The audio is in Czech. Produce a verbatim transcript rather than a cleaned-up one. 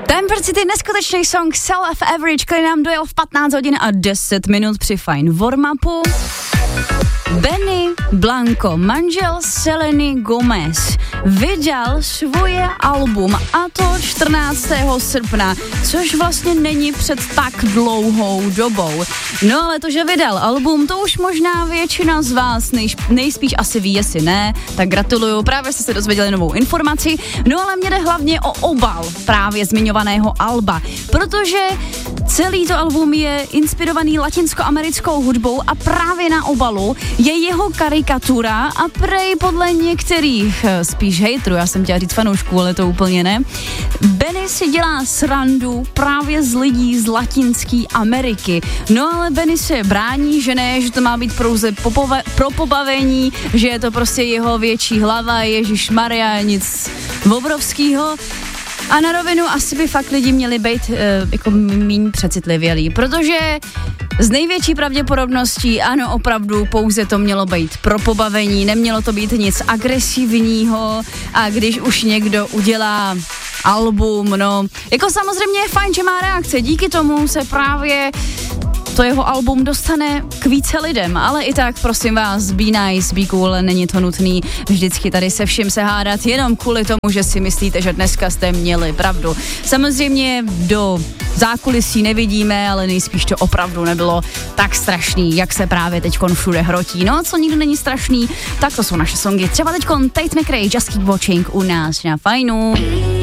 Temper City, neskutečný song Self Average, který nám dojel v patnáct hodin a deset minut při fajn warm-upu. Benny Blanco, manžel Seleny Gomez, vydal svoje album, a to čtrnáctého srpna, což vlastně není před tak dlouhou dobou. No ale to, že vydal album, to už možná většina z vás nejš, nejspíš asi ví, jestli ne, tak gratuluju, právě jste se dozvěděli novou informaci. No ale mě jde hlavně o obal právě zmiňovaného alba, protože celý to album je inspirovaný latinskoamerickou hudbou a právě na obalu je jeho karikatura a prej podle některých spíš hejtrů, já jsem chtěla říct fanoušků, ale to úplně ne. Benny si dělá srandu právě z lidí z Latinské Ameriky. No ale Benny se brání, že ne, že to má být pouze popova- pro pobavení, že je to prostě jeho větší hlava, ježišmarja, nic obrovskýho. A na rovinu asi by fakt lidi měli být uh, jako míň přecitlivělí, protože z největší pravděpodobností, ano, opravdu pouze to mělo být pro pobavení, nemělo to být nic agresivního, a když už někdo udělá album, no, jako samozřejmě je fajn, že má reakce, díky tomu se právě to jeho album dostane k více lidem, ale i tak, prosím vás, be nice, be cool, není to nutný vždycky tady se vším se hádat, jenom kvůli tomu, že si myslíte, že dneska jste měli pravdu. Samozřejmě do zákulisí nevidíme, ale nejspíš to opravdu nebylo tak strašný, jak se právě teďkon všude hrotí. No a co nikdo není strašný, tak to jsou naše songy. Třeba teďkon Tate McRae, Just Keep Watching u nás na Fajnu.